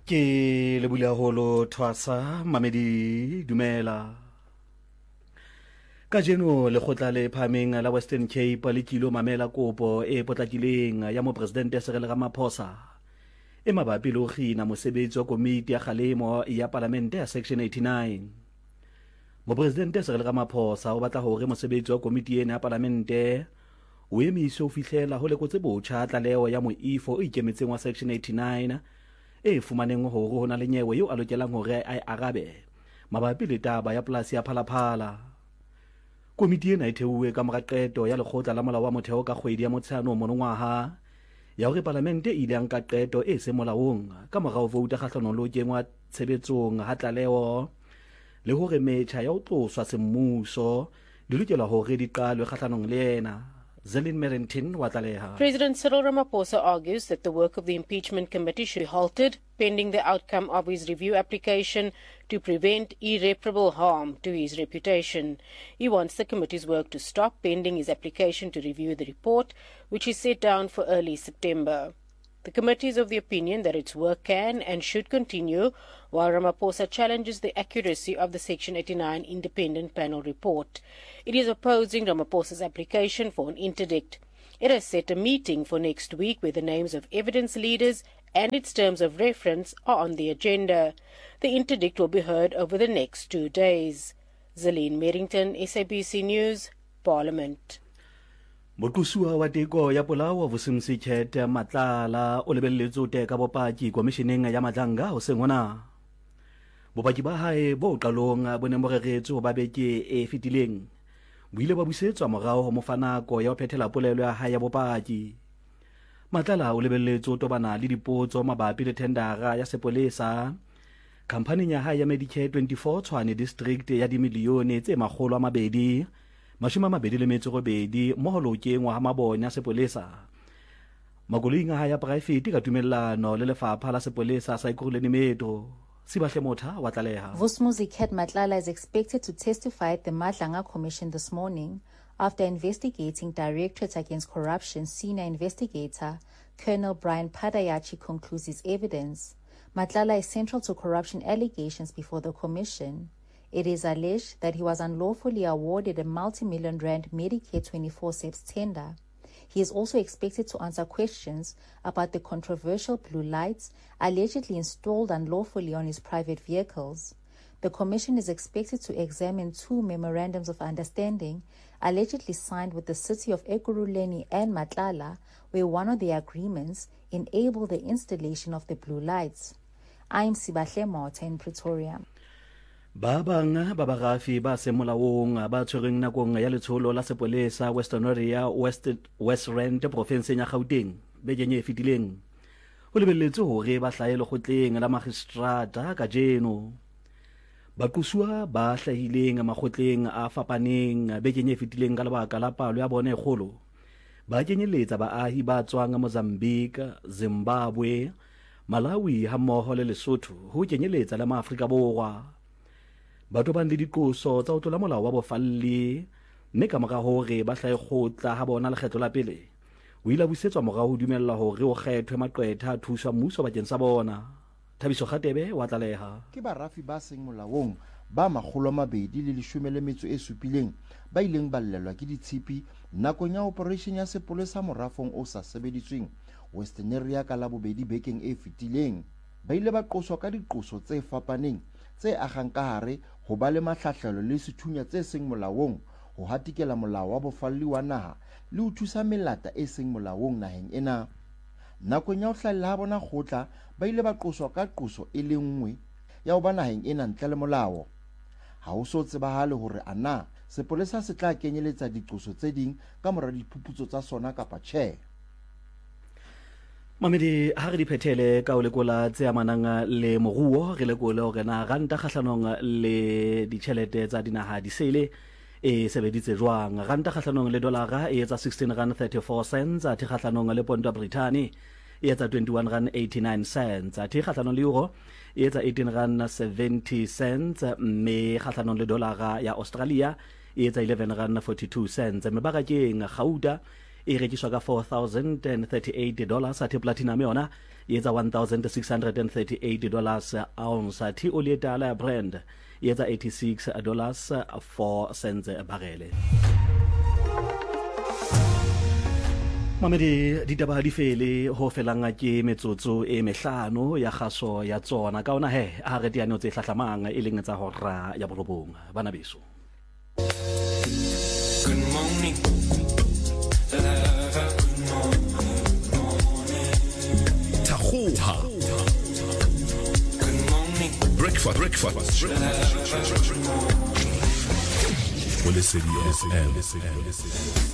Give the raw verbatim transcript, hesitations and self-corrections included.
Ke le bule haholo Thwasa Mamedi dumela. Ka jeno lekgotla le phameng la Western Cape le kilo mamela kopo e potlakileng ya mo presidente Cyril Ramaphosa e mabapi le ho kgina mosebetsi wa komiti ya kgalemo ya parlamente ya section eighty-nine. Mo presidente Cyril Ramaphosa o batla hore mosebetsi wa komiti ena ya parlamente o emise ho fihlela ho lekotse botjha tlaleo ya moifo o ikemetseng wa section eighty-nine e fumaneng hore ho na le nyewe eo a lokelang hore a arabe mabapi le taba ya polasi ya Phalaphala. Komiti ena e theuwe ka mora qeto ya lekgotla la molao wa motheo ka kgwedi ya Motsheanong monongwaha ya hore parlamente e ile ya nka qeto e se molaong ka mora ho vouta kgahlanong le ho kengwa tshebetsong ha tlaleo le hore metjha ya ho tloswa semmuso di lokela hore di qalwe kgahlanong le yena. Zelin Merrington wa tlaleha. President Cyril Ramaphosa argues that the work of the impeachment committee should be halted pending the outcome of his review application to prevent irreparable harm to his reputation. He wants the committee's work to stop pending his application to review the report, which is set down for early September. The committee is of the opinion that its work can and should continue while Ramaphosa challenges the accuracy of the Section eighty-nine independent panel report. It is opposing Ramaphosa's application for an interdict. It has set a meeting for next week where the names of evidence leaders and its terms of reference are on the agenda. The interdict will be heard over the next two days. Zelin Merrington, S A B C News, Parliament. Moqosuwa wa teko ya polao wa Vusimsichet Matlala o lebelletse ho teka bopaki komisheneng ya Madlanga ho sengona. Bopaki ba hae bo qalong bo ne mo reretswe ho babeke e fetileng. Bo ile ba busetswa morao ho mofanako ya ho phethela polelo ya hae ya bopaki. Matlala o lebelletse ho tobana le dipotso mabapi le tendara ya sepolesa. Khampaneng ya hae ya Medicare twenty-four Tshwane district ya dimilione tse makgolo a mabedi. Mashuma mabedi le metso robedi mo ho lokengwa ha mabone a sepolesa. Magoloing a hae ya private ka tumellano le lefapha la sepolesa sa Ekurhuleni Metro. Sibahle Motha wa tlaleha. Vusimuzi Matlala is expected to testify at the Madlanga Commission this morning after investigating Directorate Against Corruption senior investigator Colonel Brian Padayachi concludes his evidence. Matlala is central to corruption allegations before the commission. It is alleged that he was unlawfully awarded a multi-million rand Medicare twenty-four S E P S tender. He is also expected to answer questions about the controversial blue lights allegedly installed unlawfully on his private vehicles. The commission is expected to examine two memorandums of understanding allegedly signed with the city of Ekurhuleni and Matlala, where one of the agreements enabled the installation of the blue lights. I am Sibahle Motha in Pretoria. Ba bang ba barafi ba se molaong ba tshwereng nakong ya letsholo la sepolesa Western Area West West Rand province ya Gauteng be jenye e fetileng ho lebelletse hore ba hlaele kgotleng la magistrata ka jeno ba qosua ba hlahileng makgotleng a fapaneng be jenye e fetileng ka lebaka la palo ya bone kgolo ba kenyeletsa baahi ba tswang Mozambique, Zimbabwe, Malawi ha mmoho le Lesotho ho kenyeletsa la Maafrika Borwa. Batho ba le diqoso tsa ho tlola molao wa bofalli mme ka mora hore ba hlae khotla ha bona lekgetlo la pele o ile busetswa morao ho dumella hore o kgethwe maqwetha a thusa mmuso bakeng sa bona. Thabiso Kgatebe wa tlaleha. Ke barafi ba seng molaong ba makgolo a mabedi le leshome le metso e supileng ba ileng ba llelwa ke ditshipi nakong ya operation ya sepolesa morafong o sa sebeditsweng Western Area ka la bobedi bekeng e fetileng. Ba ile ba qoswa ka diqoso tse fapaneng tse agang ka hare ho ba le mahlahlelo le sethunya tse seng molaong ho hatikela molao wa bofalli wa naha le ho thusa melata e seng molaong naheng ena. Nakong ya ho hlalla ha bona khotla ba ile ba qoswa ka qoso e le nngwe ya ho ba naheng ena ntle le molao. Ha ho so tsebahale hore ana sepolesa se tla kenyeletsa diqoso tse ding ka mora diphuputso tsa sona kapa tjhe. Mamedi ha re di phethele ka o lekola tse amanang le moruo re lekole hore na ranta kgahlanong le ditjhelete tsa dinaha di sele e sebeditse jwang. Ranta kgahlanong le dolara e etsa sixteen rand thirty-four cents, a kgahlanong le pound ya Britain e etsa twenty-one rand eighty-nine cents, a kgahlanong le euro e etsa eighteen rand seventy cents, mme kgahlanong le dolara ya Australia e etsa eleven rand forty-two cents. Mebarakeng Gauta e rekiswa ka four thousand thirty-eight dollars, a platinum yona e etsa one thousand six hundred thirty-eight dollars a ounce. Thi oli e tala ya Brent e etsa eighty-six dollars four cents a barrel. Mamedi ditaba di fele ho felanga ke metsotso e mehlano ya kgaso ya tsona ka ona he a re diano tse hlahlamang e leng tsa hora ya borobong bana beso. Good morning. Good morning. Tahoha. Good morning. Breakfast, breakfast. Well, listen, yes, and listen, listen.